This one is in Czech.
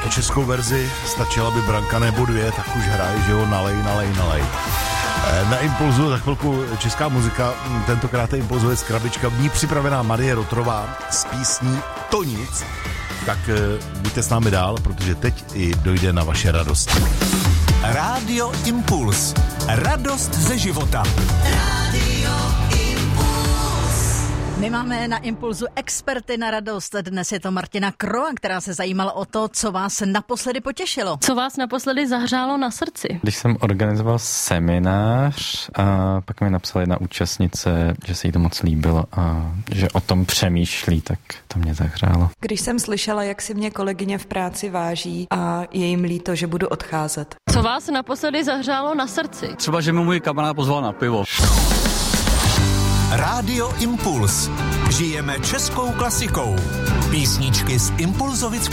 českou verzi, stačila by branka nebo dvě, tak už hraje, že jo, nalej. Na Impulzu za chvilku česká muzika, tentokrát je Impulzovec krabička, v ní připravená Marie Rotrová s písní To nic. Tak buďte s námi dál, protože teď i dojde na vaše radost. Rádio Impuls. Radost ze života. Rádio Impuls. My máme na Impulzu experty na radost. Dnes je to Martina Kroa, která se zajímala o to, co vás naposledy potěšilo. Co vás naposledy zahřálo na srdci? Když jsem organizoval seminář, a pak mi napsala jedna účastnice, že se jí to moc líbilo a že o tom přemýšlí, tak to mě zahřálo. Když jsem slyšela, jak si mě kolegyně v práci váží a je jim líto, že budu odcházet. Co vás naposledy zahřálo na srdci? Třeba, že mi můj kamarád pozval na pivo. Rádio Impuls. Žijeme českou klasikou. Písničky z Impulzovic